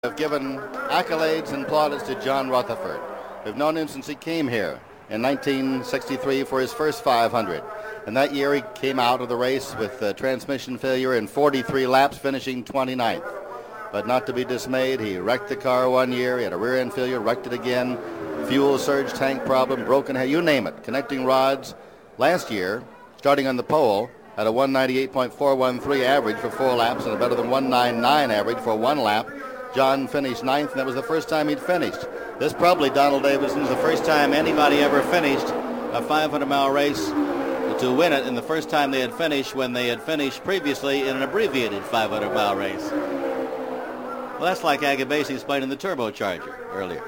have given accolades and plaudits to John Rutherford. We've known him since he came here in 1963 for his first 500. And that year he came out of the race with transmission failure in 43 laps, finishing 29th. But not to be dismayed, he wrecked the car one year, he had a rear end failure, wrecked it again, fuel surge tank problem, broken head, you name it, connecting rods. Last year, starting on the pole, had a 198.413 average for 4 laps and a better than 199 average for 1 lap. John finished 9th, and that was the first time he'd finished. This probably, Donald Davidson, is the first time anybody ever finished a 500-mile race to win it, and the first time they had finished when they had finished previously in an abbreviated 500-mile race. Well, that's like Agabasi explaining the turbocharger earlier.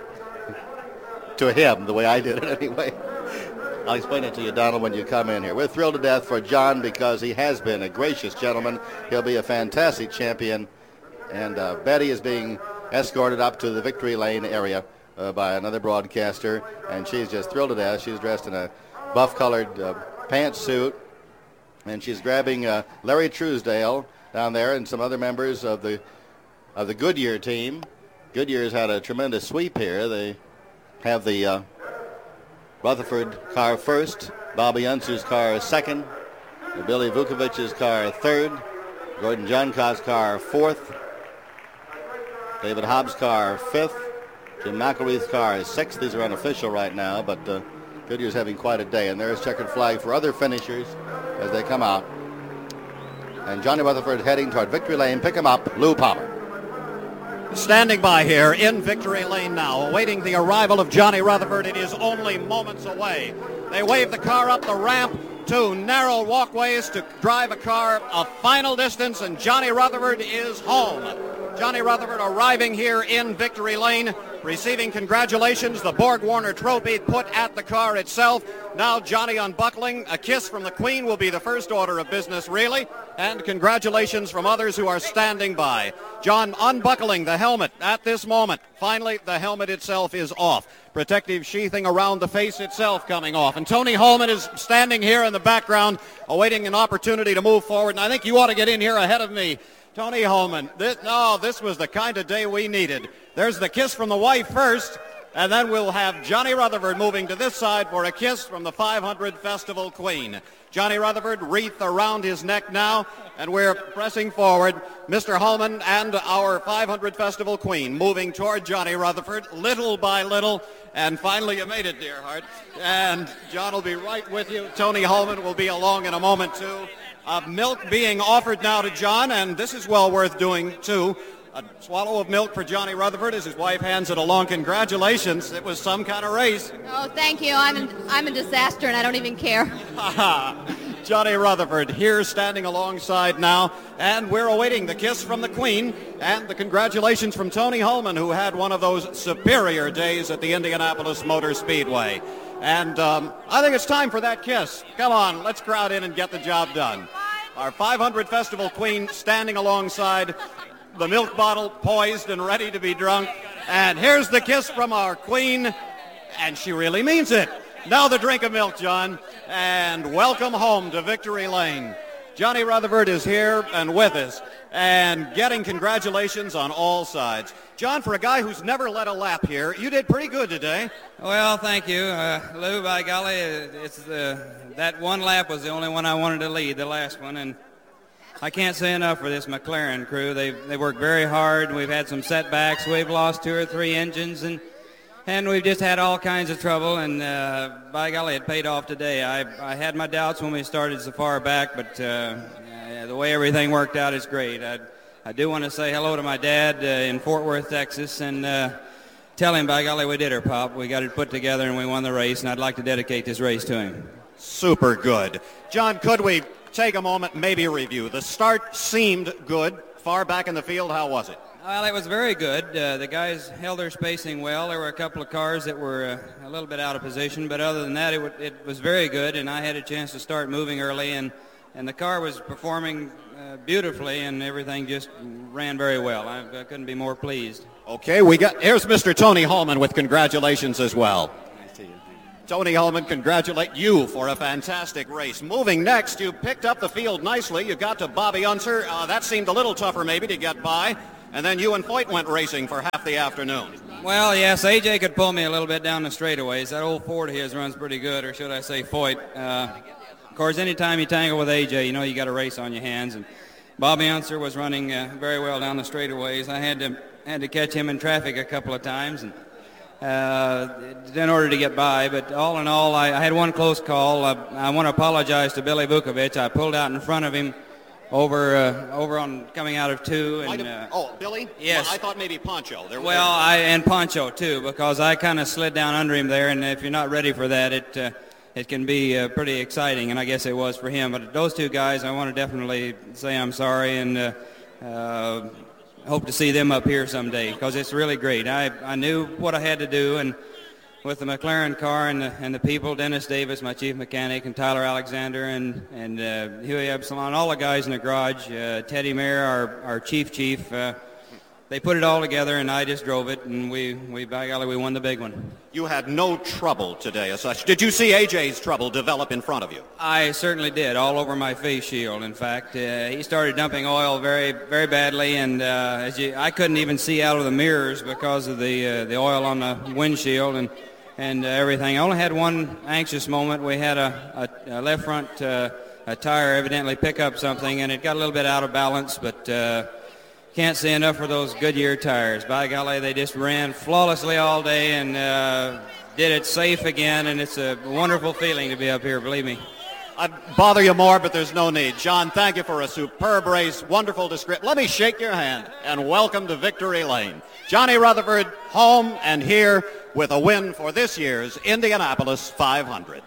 To him, the way I did it anyway. I'll explain it to you, Donald, when you come in here. We're thrilled to death for John because he has been a gracious gentleman. He'll be a fantastic champion. And Betty is being escorted up to the victory lane area by another broadcaster, and she's just thrilled to death. She's dressed in a buff-colored pantsuit, and she's grabbing Larry Truesdale down there and some other members of the Goodyear team. Goodyear's had a tremendous sweep here. They have the Rutherford car first, Bobby Unser's car second, Billy Vukovic's car third, Gordon Johncott's car fourth, David Hobbs' car fifth, Jim McElreath's car is sixth. These are unofficial right now, but Goodyear's having quite a day. And there's checkered flag for other finishers as they come out. And Johnny Rutherford heading toward victory lane. Pick him up, Lou Palmer. Standing by here in victory lane now, awaiting the arrival of Johnny Rutherford. It is only moments away. They wave the car up the ramp, 2 narrow walkways to drive a car a final distance, and Johnny Rutherford is home. Johnny Rutherford arriving here in victory lane, receiving congratulations, the Borg Warner trophy put at the car itself. Now Johnny unbuckling. A kiss from the Queen will be the first order of business, really, and congratulations from others who are standing by. John unbuckling the helmet at this moment. Finally, the helmet itself is off. Protective sheathing around the face itself coming off. And Tony Holman is standing here in the background, awaiting an opportunity to move forward. And I think you ought to get in here ahead of me, Tony Holman. This was the kind of day we needed. There's the kiss from the wife first, and then we'll have Johnny Rutherford moving to this side for a kiss from the 500 Festival Queen. Johnny Rutherford, wreath around his neck now, and we're pressing forward. Mr. Holman and our 500 Festival Queen moving toward Johnny Rutherford little by little, and finally you made it, dear heart. And John will be right with you. Tony Holman will be along in a moment, too. Milk being offered now to John, and this is well worth doing, too. A swallow of milk for Johnny Rutherford as his wife hands it along. Congratulations. It was some kind of race. Oh, thank you. I'm a disaster, and I don't even care. Johnny Rutherford here standing alongside now, and we're awaiting the kiss from the Queen and the congratulations from Tony Holman, who had one of those superior days at the Indianapolis Motor Speedway. And I think it's time for that kiss. Come on, let's crowd in and get the job done. Our 500 Festival Queen standing alongside, the milk bottle poised and ready to be drunk. And here's the kiss from our Queen, and she really means it. Now the drink of milk, John, and welcome home to Victory Lane. Johnny Rutherford is here and with us, and getting congratulations on all sides. John, for a guy who's never led a lap here, you did pretty good today. Well, thank you. Lou, by golly, that one lap was the only one I wanted to lead, the last one, and I can't say enough for this McLaren crew. They worked very hard. We've had some setbacks. We've lost 2 or 3 engines, and we've just had all kinds of trouble, and by golly, it paid off today. I had my doubts when we started so far back, but the way everything worked out is great. I do want to say hello to my dad in Fort Worth, Texas, and tell him, by golly, we did her, Pop. We got it put together, and we won the race, and I'd like to dedicate this race to him. Super good. John, could we take a moment, maybe review? The start seemed good. Far back in the field, how was it? Well, it was very good. The guys held their spacing well. There were a couple of cars that were a little bit out of position, but other than that, it was very good, and I had a chance to start moving early, and the car was performing beautifully, and everything just ran very well. I couldn't be more pleased. Okay, here's Mr. Tony Holman with congratulations as well. Nice to you. Tony Holman, congratulate you for a fantastic race. Moving next, you picked up the field nicely. You got to Bobby Unser. That seemed a little tougher maybe to get by. And then you and Foyt went racing for half the afternoon. Well, yes, AJ could pull me a little bit down the straightaways. That old Ford of his runs pretty good, or should I say Foyt. Of course, anytime you tangle with AJ, you know you got a race on your hands. And Bobby Unser was running very well down the straightaways. I had to catch him in traffic a couple of times and in order to get by. But all in all, I had one close call. I want to apologize to Billy Vukovic. I pulled out in front of him over on coming out of 2. And, Billy? Yes. Well, I thought maybe Poncho. And Poncho, too, because I kind of slid down under him there, and if you're not ready for that, it can be pretty exciting, and I guess it was for him. But those two guys, I want to definitely say I'm sorry, and hope to see them up here someday, because it's really great. I knew what I had to do, and with the McLaren car and the people, Dennis Davis, my chief mechanic, and Tyler Alexander, and Huey Epsilon, all the guys in the garage, Teddy Mayer, our chief, they put it all together, and I just drove it, and we by golly, we won the big one. You had no trouble today as such. Did you see AJ's trouble develop in front of you? I certainly did, all over my face shield. In fact, he started dumping oil very, very badly, and I couldn't even see out of the mirrors because of the oil on the windshield and everything. I only had one anxious moment. We had a left front a tire evidently pick up something, and it got a little bit out of balance, but can't say enough for those Goodyear tires. By golly, they just ran flawlessly all day and did it safe again, and it's a wonderful feeling to be up here, believe me. I'd bother you more, but there's no need. John, thank you for a superb race, wonderful description. Let me shake your hand, and welcome to Victory Lane. Johnny Rutherford home and here with a win for this year's Indianapolis 500.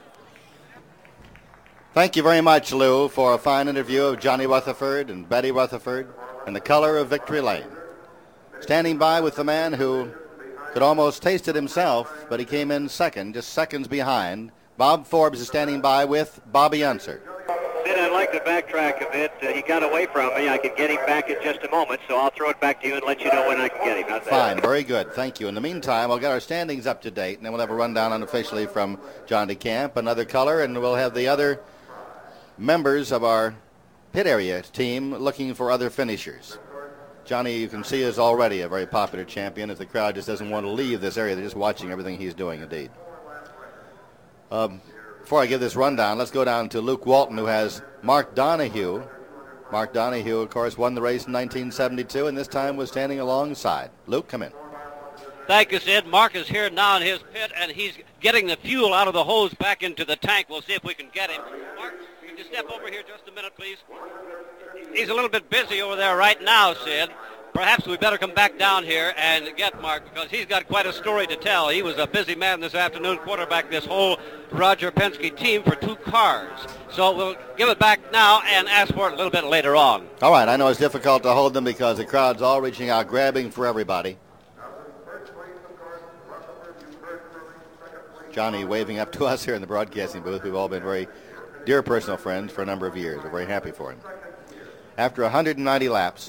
Thank you very much, Lou, for a fine interview of Johnny Rutherford and Betty Rutherford and the color of Victory Lane. Standing by with the man who could almost taste it himself, but he came in second, just seconds behind. Bob Forbes is standing by with Bobby Unser. Sid, I'd like to backtrack a bit. He got away from me. I can get him back in just a moment, so I'll throw it back to you and let you know when I can get him. How's that? Fine, very good. Thank you. In the meantime, we'll get our standings up to date, and then we'll have a rundown unofficially from John DeCamp, another color, and we'll have the other members of our pit area team looking for other finishers. Johnny, you can see, is already a very popular champion. If the crowd just doesn't want to leave this area, they're just watching everything he's doing, indeed. Before I give this rundown, let's go down to Luke Walton, who has Mark Donahue. Mark Donahue, of course, won the race in 1972, and this time was standing alongside. Luke, come in. Thank you, Sid. Mark is here now in his pit, and he's getting the fuel out of the hose back into the tank. We'll see if we can get him. Mark, could you step over here just a minute, please? He's a little bit busy over there right now, Sid. Perhaps we better come back down here and get Mark, because he's got quite a story to tell. He was a busy man this afternoon, quarterback this whole Roger Penske team for 2 cars. So we'll give it back now and ask for it a little bit later on. All right, I know it's difficult to hold them because the crowd's all reaching out, grabbing for everybody. Johnny waving up to us here in the broadcasting booth. We've all been very dear personal friends for a number of years. We're very happy for him. After 190 laps,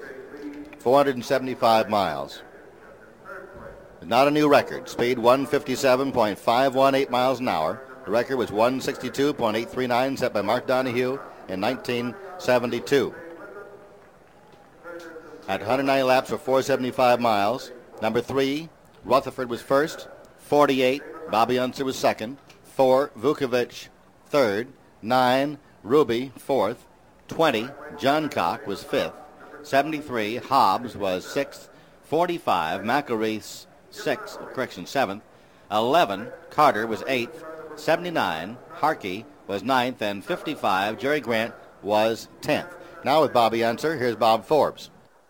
475 miles. Not a new record. Speed 157.518 miles an hour. The record was 162.839 set by Mark Donahue in 1972. At 190 laps for 475 miles, number 3, Rutherford was first, 48, Bobby Unser was second, 4, Vukovic third, 9, Ruby fourth, 20, John Cock was fifth, 73, Hobbs was 6th, 45, McElreath 7th, 11, Carter was 8th, 79, Harkey was 9th, and 55, Jerry Grant was 10th. Now with Bobby Unser, here's Bob Forbes.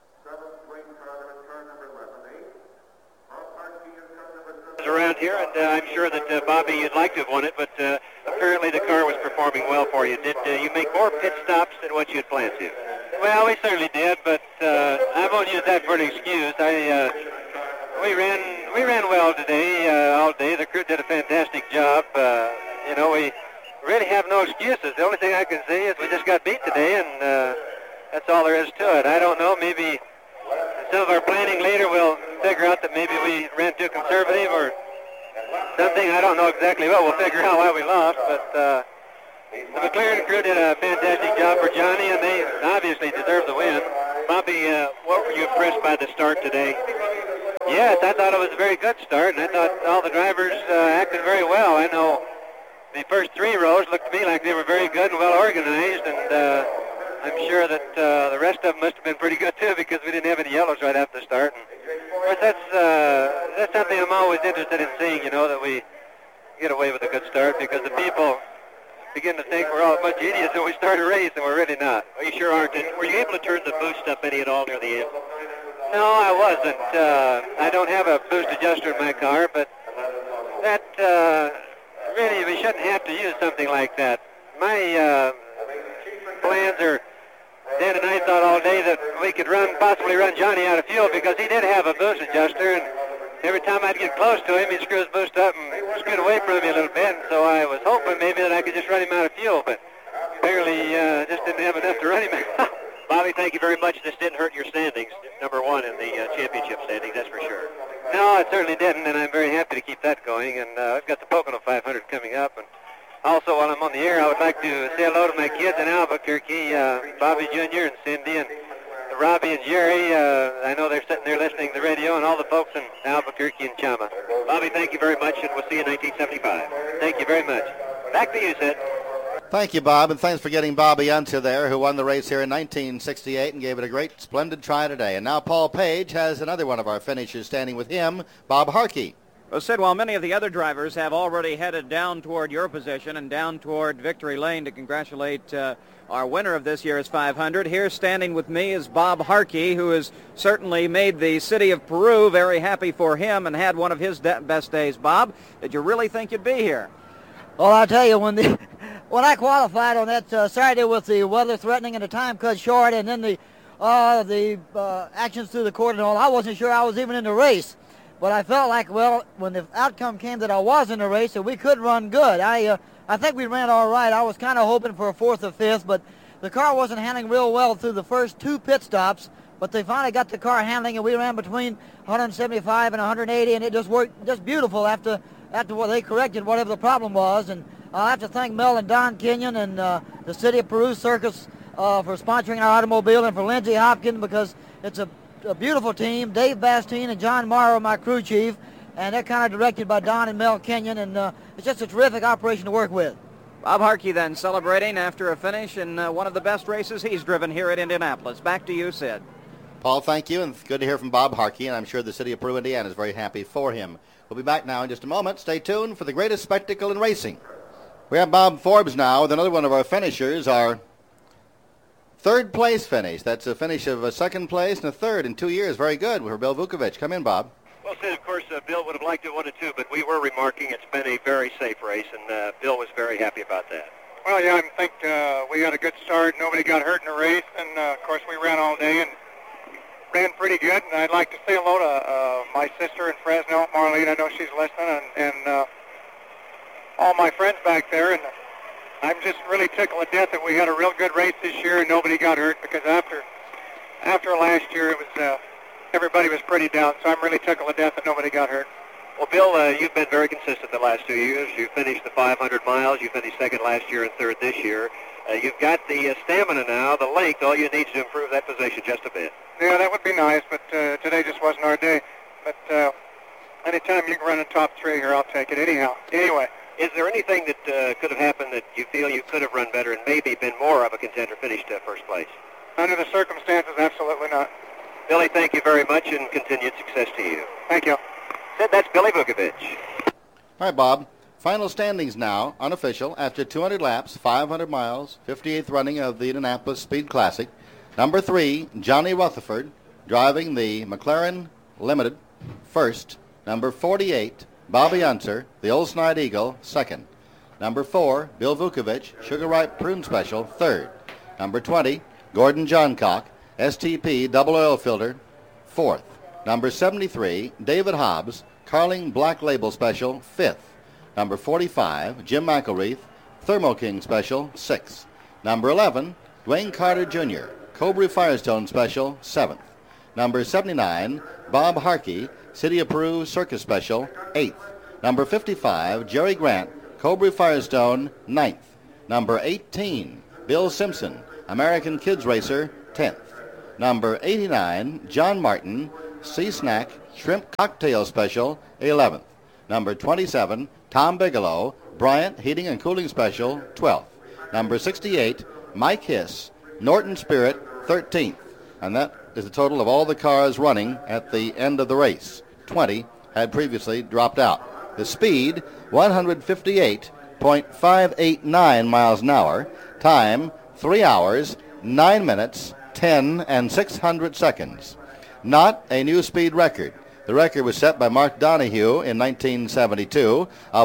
Around here, and I'm sure that Bobby, you'd like to have won it, but apparently the car was performing well for you. Did you make more pit stops than what you had planned to? Well, we certainly did, but I won't use that for an excuse. We ran well today, all day. The crew did a fantastic job. We really have no excuses. The only thing I can say is we just got beat today, and that's all there is to it. I don't know, maybe some of our planning later will figure out that maybe we ran too conservative or something. I don't know exactly what. We'll figure out why we lost, but the McLaren crew did a fantastic job for Johnny, and they obviously deserve the win. Bobby, what were you impressed by the start today? Yes, I thought it was a very good start, and I thought all the drivers acted very well. I know the first 3 rows looked to me like they were very good and well organized, and I'm sure that the rest of them must have been pretty good too, because we didn't have any yellows right after the start. And of course, that's something I'm always interested in seeing, you know, that we get away with a good start, because the people begin to think we're all a bunch of idiots when we start a race, and we're really not. Well, you sure aren't. And were you able to turn the boost up any at all near the end? No, I wasn't. I don't have a boost adjuster in my car, but that really, we shouldn't have to use something like that. My plans are, Dan and I thought all day that we could possibly run Johnny out of fuel, because he did have a boost adjuster, and every time I'd get close to him, he'd screw his boost up and scoot away from me a little bit, and so I was hoping maybe that I could just run him out of fuel, but apparently just didn't have enough to run him out. Bobby, thank you very much. This didn't hurt your standings, number 1 in the championship standings, that's for sure. No, it certainly didn't, and I'm very happy to keep that going, and I've got the Pocono 500 coming up, and also while I'm on the air, I would like to say hello to my kids in Albuquerque, Bobby Jr. and Cindy, and Robbie and Jerry. I know they're sitting there listening to the radio, and all the folks in Albuquerque and Chama. Bobby, thank you very much, and we'll see you in 1975. Thank you very much. Back to you, Sid. Thank you, Bob, and thanks for getting Bobby Unser there, who won the race here in 1968 and gave it a great, splendid try today. And now Paul Page has another one of our finishers standing with him, Bob Harkey. Well, Sid, while many of the other drivers have already headed down toward your position and down toward victory lane to congratulate our winner of this year's 500, here standing with me is Bob Harkey, who has certainly made the city of Peru very happy for him and had one of his best days. Bob, did you really think you'd be here? Well, I'll tell you, when I qualified on that Saturday with the weather threatening and the time cut short, and then the actions through the court and all, I wasn't sure I was even in the race. But I felt like, well, when the outcome came that I was in the race, that we could run good. I think we ran all right. I was kind of hoping for a 4th or 5th, but the car wasn't handling real well through the first 2 pit stops. But they finally got the car handling, and we ran between 175 and 180, and it just worked just beautiful after what they corrected whatever the problem was. And I'll have to thank Mel and Don Kenyon and the City of Peru Circus for sponsoring our automobile, and for Lindsey Hopkins, because it's a beautiful team. Dave Bastine and John Morrow, my crew chief, and they're kind of directed by Don and Mel Kenyon, and it's just a terrific operation to work with. Bob Harkey then celebrating after a finish in one of the best races he's driven here at Indianapolis. Back to you, Sid. Paul, thank you, and it's good to hear from Bob Harkey, and I'm sure the city of Peru, Indiana is very happy for him. We'll be back now in just a moment. Stay tuned for the greatest spectacle in racing. We have Bob Forbes now with another one of our finishers, our 3rd place finish. That's a finish of a 2nd place and a 3rd in 2 years. Very good for Bill Vukovich. Come in, Bob. Well, Sid, of course, Bill would have liked it 1 and 2, but we were remarking it's been a very safe race, and Bill was very happy about that. Well, yeah, I think we had a good start. Nobody got hurt in the race, and, of course, we ran all day and ran pretty good. And I'd like to say hello to my sister in Fresno, Marlene. I know she's listening, and all my friends back there. And I'm just really tickled to death that we had a real good race this year and nobody got hurt, because after last year, it was everybody was pretty down. So I'm really tickled to death that nobody got hurt. Well, Bill, you've been very consistent the last 2 years. You finished the 500 miles. You finished 2nd last year and 3rd this year. You've got the stamina now, the length. All you need is to improve that position just a bit. Yeah, that would be nice, but today just wasn't our day. But anytime you can run a top 3 here, I'll take it anyhow. Anyway. Is there anything that could have happened that you feel you could have run better and maybe been more of a contender, finished 1st place? Under the circumstances, absolutely not. Billy, thank you very much, and continued success to you. Thank you. Sid, that's Billy Vukovich. All right, Bob. Final standings now, unofficial, after 200 laps, 500 miles, 58th running of the Indianapolis Speed Classic. Number 3, Johnny Rutherford, driving the McLaren Limited, 1st. Number 48, Bobby Unser, the Old Snide Eagle, 2nd. Number 4, Bill Vukovich, Sugar Ripe Prune Special, 3rd. Number 20, Gordon Johncock, STP Double Oil Filter, 4th. Number 73, David Hobbs, Carling Black Label Special, 5th. Number 45, Jim McElreath, Thermo King Special, 6th. Number 11, Dwayne Carter Jr., Cobra Firestone Special, 7th. Number 79, Bob Harkey, City of Peru Circus Special, 8th. Number 55, Jerry Grant, Cobra Firestone, 9th. Number 18, Bill Simpson, American Kids Racer, 10th. Number 89, John Martin, Sea Snack Shrimp Cocktail Special, 11th. Number 27, Tom Bigelow, Bryant Heating and Cooling Special, 12th. Number 68, Mike Hiss, Norton Spirit, 13th. And that is the total of all the cars running at the end of the race. 20 had previously dropped out. The speed, 158.589 miles an hour. Time, 3 hours, 9 minutes, 10 and 600 seconds. Not a new speed record. The record was set by Mark Donahue in 1972 of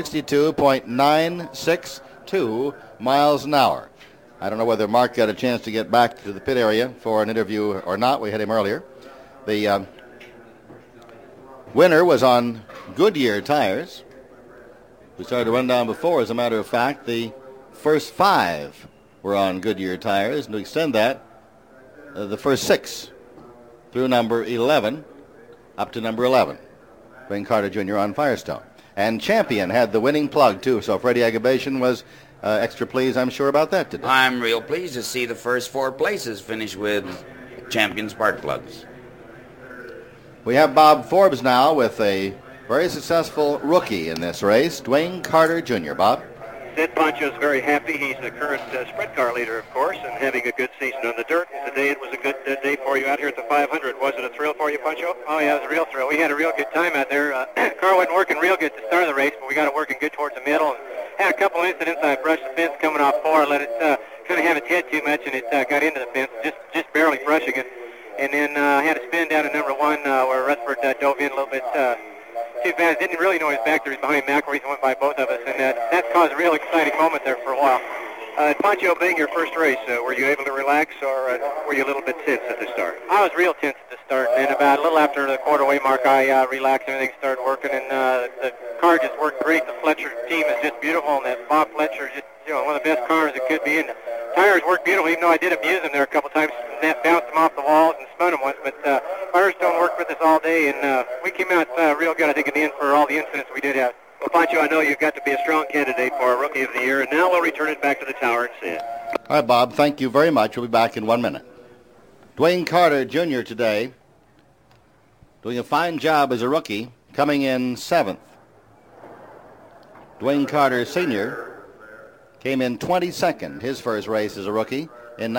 162.962 miles an hour. I don't know whether Mark got a chance to get back to the pit area for an interview or not. We had him earlier. The winner was on Goodyear tires. We started to run down before. As a matter of fact, the first 5 were on Goodyear tires. And to extend that, the first 6 through number 11 up to number 11. Dwayne Carter Jr. on Firestone. And Champion had the winning plug, too. So Freddie Agabation was extra pleased, I'm sure, about that today. I'm real pleased to see the first 4 places finish with Champion spark plugs. We have Bob Forbes now with a very successful rookie in this race, Dwayne Carter Jr. Bob? Sid Pancho's very happy. He's the current sprint car leader, of course, and having a good season on the dirt. Today it was a good day for you out here at the 500. Was it a thrill for you, Pancho? Oh, yeah, it was a real thrill. We had a real good time out there. Car wasn't working real good at the start of the race, but we got it working good towards the middle. And had a couple incidents. I brushed the fence coming off 4, let it kind of have its head too much, and it got into the fence, just barely brushing it. And then had a spin down to number 1 where Rutherford dove in a little bit too fast. Didn't really know his back there. He's behind McElreath and went by both of us, and that caused a real exciting moment there for a while. Pancho, being your first race, were you able to relax, or were you a little bit tense at the start? I was real tense at the start, and about a little after the quarter-way mark, I relaxed and everything started working, and the car just worked great. The Fletcher team is just beautiful, and that Bob Fletcher is just one of the best cars it could be, and the tires worked beautiful, even though I did abuse them there a couple times, and bounced them off the walls and spun them once, but Firestone worked with us all day, and we came out real good, I think, in the end for all the incidents we did have. Well, Pancho, I know you've got to be a strong candidate for a Rookie of the Year, and now we'll return it back to the tower and see it. All right, Bob, thank you very much. We'll be back in 1 minute. Dwayne Carter Jr. today doing a fine job as a rookie, coming in 7th. Dwayne Carter Sr. came in 22nd, his first race as a rookie in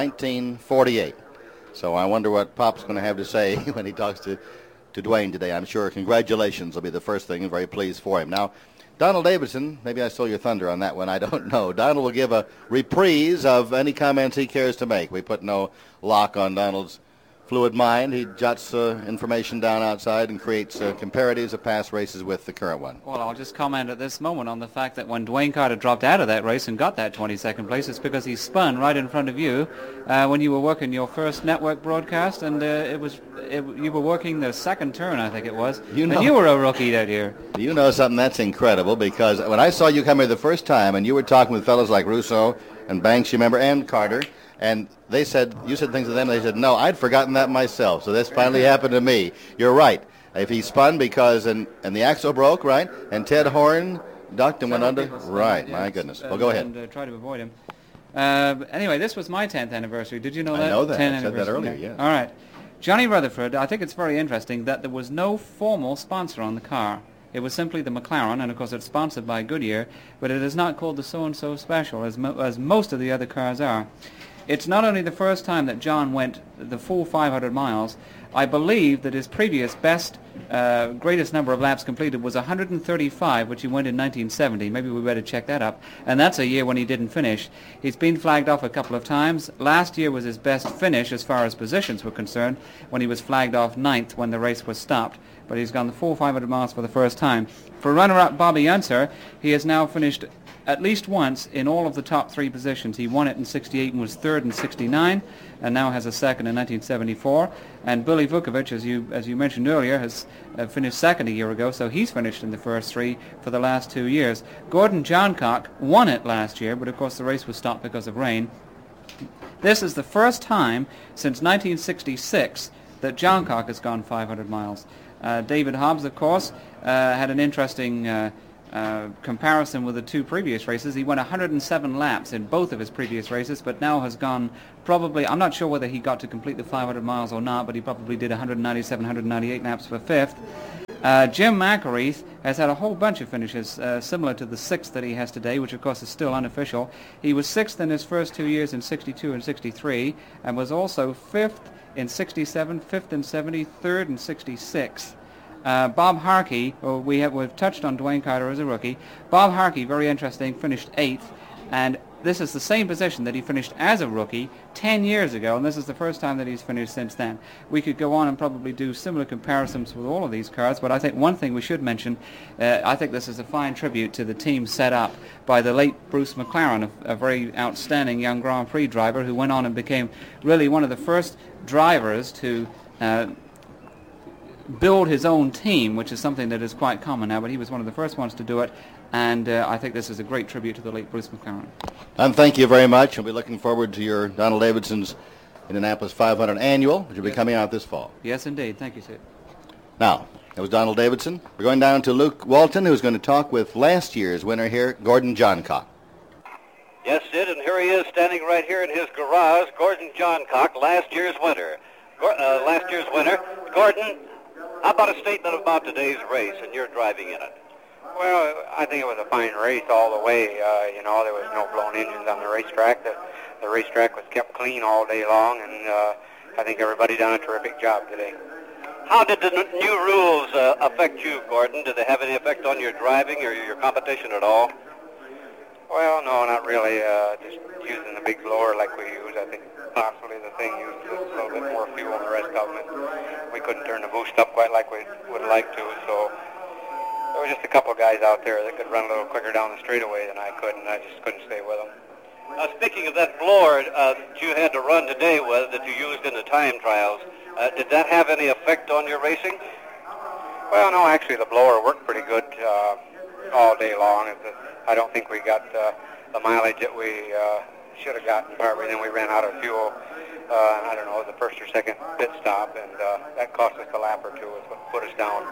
1948. So I wonder what Pop's going to have to say when he talks to Dwayne today. I'm sure congratulations will be the first thing, and very pleased for him. Now, Donald Davidson, maybe I stole your thunder on that one, I don't know. Donald will give a reprise of any comments he cares to make. We put no lock on Donald's fluid mind. He jots information down outside and creates comparatives of past races with the current one. Well, I'll just comment at this moment on the fact that when Dwayne Carter dropped out of that race and got that 22nd place, it's because he spun right in front of you when you were working your first network broadcast, and you were working the second turn, I think it was, and you were a rookie that year. You know something that's incredible, because when I saw you come here the first time and you were talking with fellows like Russo and Banks, you remember, and Carter, and they said, you said things to them, and they said, no, I'd forgotten that myself. So this finally happened to me. You're right. If he spun because, and the axle broke, right? And Ted Horn ducked and went under? Right, my goodness. Well, go ahead. And try to avoid him. Anyway, this was my 10th anniversary. Did you know that? I know that. 10th I said that earlier, yeah. All right. Johnny Rutherford, I think it's very interesting that there was no formal sponsor on the car. It was simply the McLaren, and of course it's sponsored by Goodyear, but it is not called the so-and-so special, as most of the other cars are. It's not only the first time that John went the full 500 miles. I believe that his previous best, greatest number of laps completed was 135, which he went in 1970. Maybe we better check that up. And that's a year when he didn't finish. He's been flagged off a couple of times. Last year was his best finish as far as positions were concerned, when he was flagged off 9th when the race was stopped. But he's gone the full 500 miles for the first time. For runner-up Bobby Unser, he has now finished at least once in all of the top 3 positions. He won it in 68 and was 3rd in 69, and now has a 2nd in 1974. And Billy Vukovic, as you mentioned earlier, has finished 2nd a year ago, so he's finished in the first 3 for the last 2 years. Gordon Johncock won it last year, but of course the race was stopped because of rain. This is the first time since 1966 that Johncock has gone 500 miles. David Hobbs, of course, had an interesting comparison with the two previous races, he went 107 laps in both of his previous races, but now has gone probably, I'm not sure whether he got to complete the 500 miles or not, but he probably did 197, 198 laps for fifth. Jim McElreath has had a whole bunch of finishes similar to the sixth that he has today, which of course is still unofficial. He was sixth in his first 2 years in 62 and 63, and was also fifth in 67, fifth in 70, third in 66. Bob Harkey, we've touched on Dwayne Carter as a rookie. Bob Harkey, very interesting, finished eighth, and this is the same position that he finished as a rookie 10 years ago, and this is the first time that he's finished since then. We could go on and probably do similar comparisons with all of these cars, but I think one thing we should mention, I think this is a fine tribute to the team set up by the late Bruce McLaren, a very outstanding young Grand Prix driver who went on and became really one of the first drivers to build his own team, which is something that is quite common now, but he was one of the first ones to do it, and I think this is a great tribute to the late Bruce McLaren. And thank you very much. We'll be looking forward to your Donald Davidson's Indianapolis 500 Annual, which will be coming out this fall. Yes, indeed. Thank you, Sid. Now, that was Donald Davidson. We're going down to Luke Walton, who's going to talk with last year's winner here, Gordon Johncock. Yes, Sid, and here he is standing right here in his garage, Gordon Johncock, last year's winner. Gordon, how about a statement about today's race and your driving in it? Well, I think it was a fine race all the way. There was no blown engines on the racetrack. The racetrack was kept clean all day long, and I think everybody done a terrific job today. How did the new rules affect you, Gordon? Did they have any effect on your driving or your competition at all? Well, no, not really. Just using the big blower like we use. I think possibly the thing used a little bit more fuel than the rest of them. And we couldn't turn the boost up quite like we would like to, so there were just a couple of guys out there that could run a little quicker down the straightaway than I could, and I just couldn't stay with them. Now, speaking of that blower that you had to run today with, that you used in the time trials, did that have any effect on your racing? Well, no, actually the blower worked pretty good all day long. I don't think we got the mileage that we should have gotten partly. Then we ran out of fuel, I don't know, the first or second pit stop, and that cost us a lap or two, is what put us down.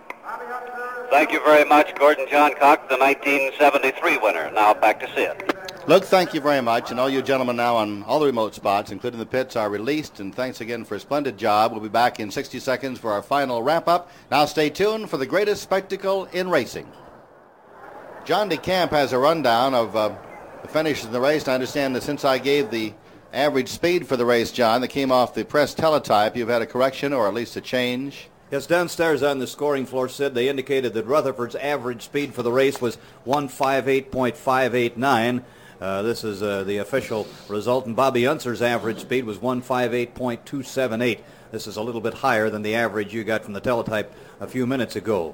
Thank you very much, Gordon Johncock, the 1973 winner. Now back to Sid. Luke, thank you very much, and all you gentlemen now on all the remote spots, including the pits, are released, and thanks again for a splendid job. We'll be back in 60 seconds for our final wrap-up. Now stay tuned for the greatest spectacle in racing. John DeCamp has a rundown of the finishes in the race, and I understand that since I gave the average speed for the race, John, that came off the press teletype, you've had a correction or at least a change. Yes, downstairs on the scoring floor, Sid, they indicated that Rutherford's average speed for the race was 158.589. This is the official result, and Bobby Unser's average speed was 158.278. This is a little bit higher than the average you got from the teletype a few minutes ago.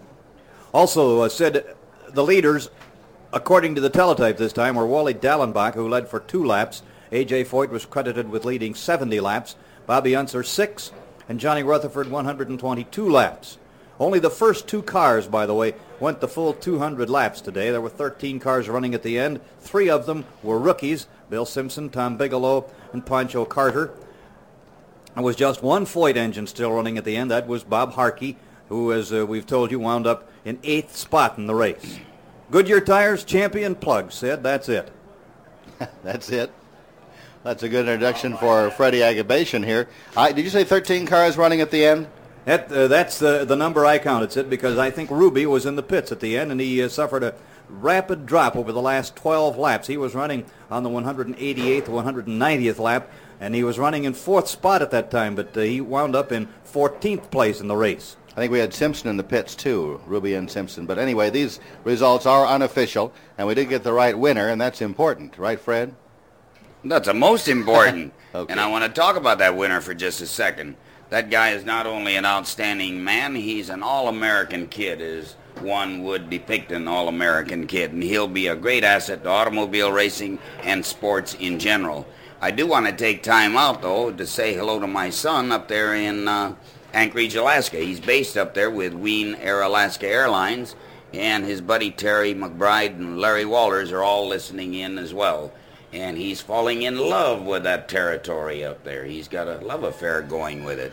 Also, Sid, the leaders, according to the teletype this time, were Wally Dallenbach, who led for 2 laps. A.J. Foyt was credited with leading 70 laps. Bobby Unser 6, and Johnny Rutherford 122 laps. Only the first 2 cars, by the way, went the full 200 laps today. There were 13 cars running at the end. 3 of them were rookies, Bill Simpson, Tom Bigelow, and Pancho Carter. There was just 1 Foyt engine still running at the end. That was Bob Harkey, who, as we've told you, wound up in 8th spot in the race. Goodyear Tires champion plug, Sid. That's it. That's it. That's a good introduction for Freddie Agabation here. Did you say 13 cars running at the end? That's the number I counted, Sid, because I think Ruby was in the pits at the end, and he suffered a rapid drop over the last 12 laps. He was running on the 188th, 190th lap, and he was running in 4th spot at that time, but he wound up in 14th place in the race. I think we had Simpson in the pits too, Ruby and Simpson. But anyway, these results are unofficial, and we did get the right winner, and that's important. Right, Fred? That's the most important. Okay. And I want to talk about that winner for just a second. That guy is not only an outstanding man, he's an all-American kid, as one would depict an all-American kid. And he'll be a great asset to automobile racing and sports in general. I do want to take time out, though, to say hello to my son up there in Anchorage, Alaska. He's based up there with Wien Air Alaska Airlines, and his buddy Terry McBride and Larry Walters are all listening in as well. And he's falling in love with that territory up there. He's got a love affair going with it.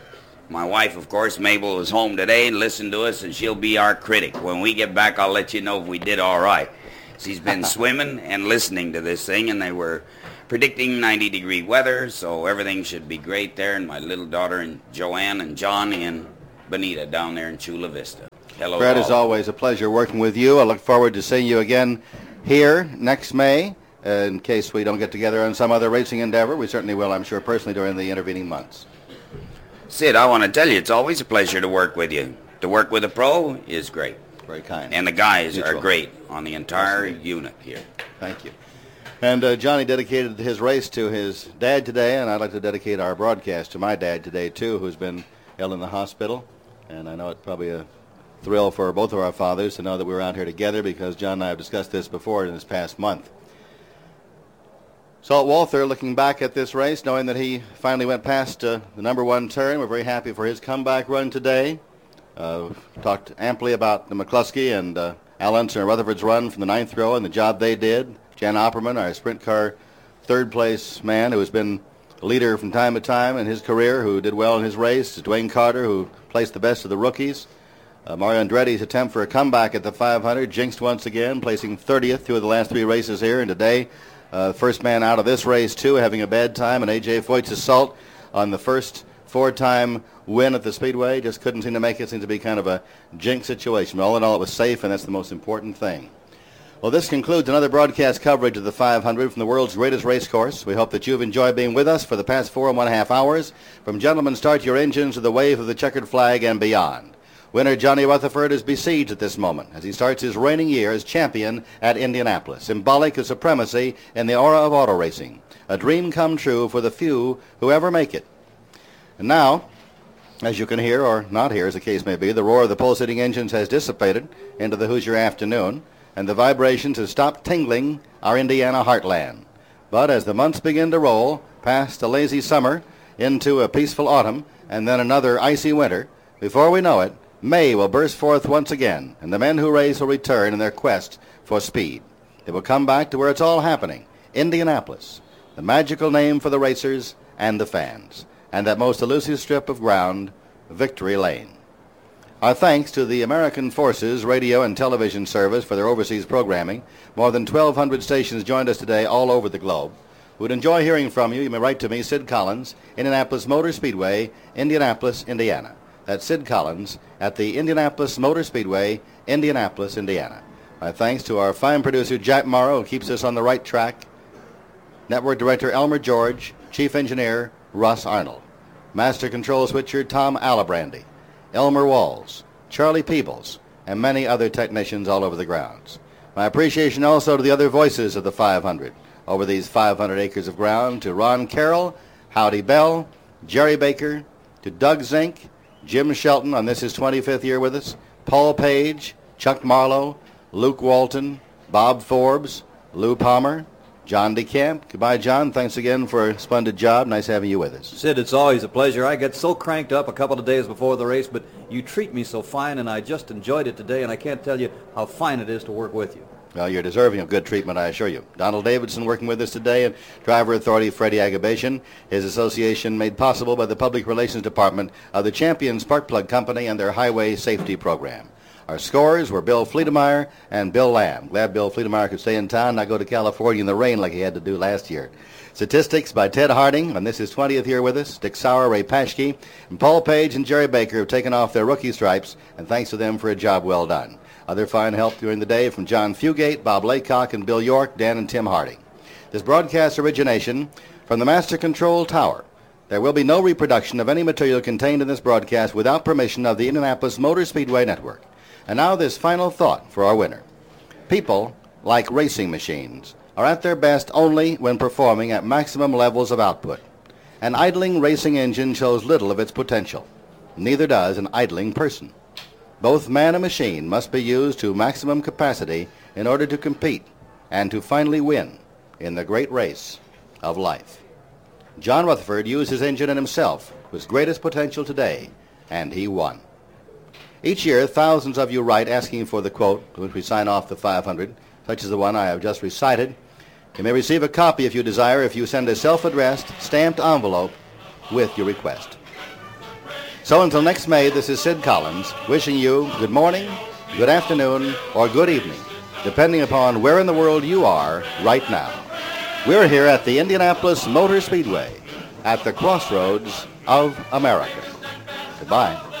My wife, of course, Mabel, is home today and listened to us, and she'll be our critic. When we get back, I'll let you know if we did all right. She's been swimming and listening to this thing, and they were predicting 90-degree weather, so everything should be great there. And my little daughter and Joanne and John and Benita down there in Chula Vista. Hello, Fred, as always, a pleasure working with you. I look forward to seeing you again here next May. In case we don't get together on some other racing endeavor, we certainly will, I'm sure, personally during the intervening months. Sid, I want to tell you, it's always a pleasure to work with you. To work with a pro is great. Very kind. And the guys are great on the entire unit here. Thank you. And Johnny dedicated his race to his dad today, and I'd like to dedicate our broadcast to my dad today, too, who's been ill in the hospital. And I know it's probably a thrill for both of our fathers to know that we were out here together, because John and I have discussed this before in this past month. Salt Walther, looking back at this race, knowing that he finally went past the number one turn. We're very happy for his comeback run today. Talked amply about the McCluskey and Al Unser and Rutherford's run from the ninth row and the job they did. Jan Opperman, our sprint car third place man, who has been a leader from time to time in his career, who did well in his race. Dwayne Carter, who placed the best of the rookies. Mario Andretti's attempt for a comeback at the 500, jinxed once again, placing 30th through the last three races here. And today, first man out of this race, too, having a bad time. And A.J. Foyt's assault on the first four-time win at the Speedway just couldn't seem to make it. Seemed to be kind of a jinx situation. But all in all, it was safe, and that's the most important thing. Well, this concludes another broadcast coverage of the 500 from the world's greatest race course. We hope that you've enjoyed being with us for the past 4.5 hours. From Gentlemen, Start Your Engines to the wave of the checkered flag and beyond. Winner Johnny Rutherford is besieged at this moment as he starts his reigning year as champion at Indianapolis, symbolic of supremacy in the aura of auto racing, a dream come true for the few who ever make it. And now, as you can hear, or not hear as the case may be, the roar of the pulsating engines has dissipated into the Hoosier afternoon, and the vibrations have stopped tingling our Indiana heartland. But as the months begin to roll past a lazy summer into a peaceful autumn and then another icy winter, before we know it, May will burst forth once again, and the men who race will return in their quest for speed. They will come back to where it's all happening, Indianapolis, the magical name for the racers and the fans, and that most elusive strip of ground, Victory Lane. Our thanks to the American Forces Radio and Television Service for their overseas programming. More than 1,200 stations joined us today all over the globe. We'd enjoy hearing from you. You may write to me, Sid Collins, Indianapolis Motor Speedway, Indianapolis, Indiana. That's Sid Collins at the Indianapolis Motor Speedway, Indianapolis, Indiana. My thanks to our fine producer, Jack Morrow, who keeps us on the right track. Network Director, Elmer George. Chief Engineer, Russ Arnold. Master Control Switcher, Tom Alabrandy. Elmer Walls, Charlie Peebles, and many other technicians all over the grounds. My appreciation also to the other voices of the 500 over these 500 acres of ground, to Ron Carroll, Howdy Bell, Jerry Baker, to Doug Zink, Jim Shelton on this his 25th year with us, Paul Page, Chuck Marlowe, Luke Walton, Bob Forbes, Lou Palmer, John DeCamp. Goodbye, John. Thanks again for a splendid job. Nice having you with us. Sid, it's always a pleasure. I get so cranked up a couple of days before the race, but you treat me so fine, and I just enjoyed it today, and I can't tell you how fine it is to work with you. Well, you're deserving of good treatment, I assure you. Donald Davidson working with us today, and Driver Authority Freddie Agabation. His association made possible by the Public Relations Department of the Champion Spark Plug Company and their Highway Safety Program. Our scores were Bill Fleetemeyer and Bill Lamb. Glad Bill Fleetemeyer could stay in town, not go to California in the rain like he had to do last year. Statistics by Ted Harding, and this is 20th year with us. Dick Sauer, Ray Paschke, and Paul Page and Jerry Baker have taken off their rookie stripes, and thanks to them for a job well done. Other fine help during the day from John Fugate, Bob Laycock, and Bill York, Dan and Tim Harding. This broadcast origination from the Master Control Tower. There will be no reproduction of any material contained in this broadcast without permission of the Indianapolis Motor Speedway Network. And now this final thought for our winner. People, like racing machines, are at their best only when performing at maximum levels of output. An idling racing engine shows little of its potential. Neither does an idling person. Both man and machine must be used to maximum capacity in order to compete and to finally win in the great race of life. John Rutherford used his engine and himself to his greatest potential today, and he won. Each year, thousands of you write asking for the quote with which we sign off the 500, such as the one I have just recited. You may receive a copy if you desire if you send a self-addressed, stamped envelope with your request. So until next May, this is Sid Collins wishing you good morning, good afternoon, or good evening, depending upon where in the world you are right now. We're here at the Indianapolis Motor Speedway at the crossroads of America. Goodbye.